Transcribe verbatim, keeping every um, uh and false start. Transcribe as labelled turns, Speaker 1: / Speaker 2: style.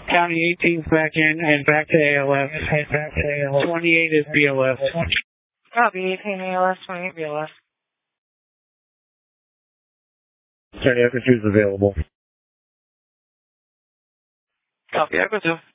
Speaker 1: County eighteen's back in and back to A L F. Back to A L F. twenty-eight is B L S.
Speaker 2: Copy, eighteen A L S, twenty-eight B L S.
Speaker 1: Sorry, Echo two is available.
Speaker 2: Copy, Echo two.